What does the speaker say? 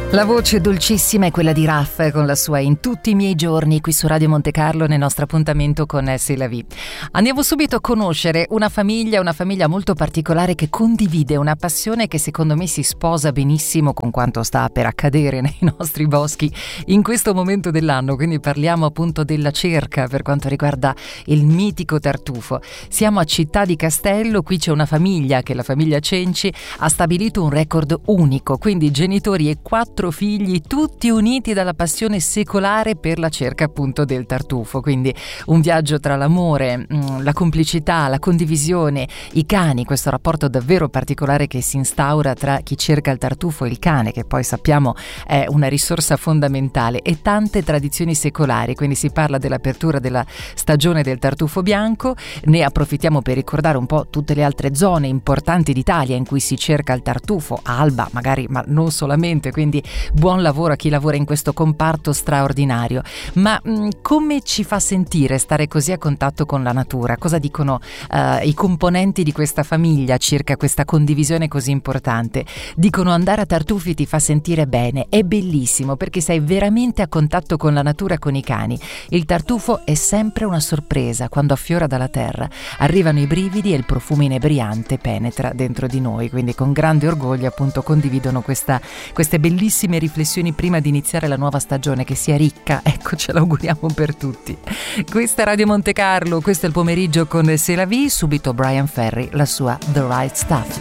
La voce dolcissima è quella di Raff con la sua In tutti i miei giorni qui su Radio Monte Carlo nel nostro appuntamento con C'est la vie. Andiamo subito a conoscere una famiglia molto particolare che condivide una passione che secondo me si sposa benissimo con quanto sta per accadere nei nostri boschi in questo momento dell'anno, quindi parliamo appunto della cerca per quanto riguarda il mitico tartufo. Siamo a Città di Castello, qui c'è una famiglia che la famiglia Cenci ha stabilito un record unico, quindi genitori e 4 figli tutti uniti dalla passione secolare per la cerca appunto del tartufo, quindi un viaggio tra l'amore, la complicità, la condivisione, i cani, questo rapporto davvero particolare che si instaura tra chi cerca il tartufo e il cane, che poi sappiamo è una risorsa fondamentale, e tante tradizioni secolari, quindi si parla dell'apertura della stagione del tartufo bianco, ne approfittiamo per ricordare un po' tutte le altre zone importanti d'Italia in cui si cerca il tartufo, Alba magari, ma non solamente, quindi buon lavoro a chi lavora in questo comparto straordinario. Ma come ci fa sentire stare così a contatto con la natura? Cosa dicono i componenti di questa famiglia circa questa condivisione così importante? Dicono: andare a Tartufi ti fa sentire bene, è bellissimo perché sei veramente a contatto con la natura, con i cani. Il tartufo è sempre una sorpresa quando affiora dalla terra, arrivano i brividi e il profumo inebriante penetra dentro di noi, quindi con grande orgoglio appunto condividono queste bellissime riflessioni prima di iniziare la nuova stagione, che sia ricca, ecco, ce l'auguriamo per tutti. Questa è Radio Monte Carlo, questo è il pomeriggio con C'est la vie, subito Brian Ferry, la sua The Right Stuff.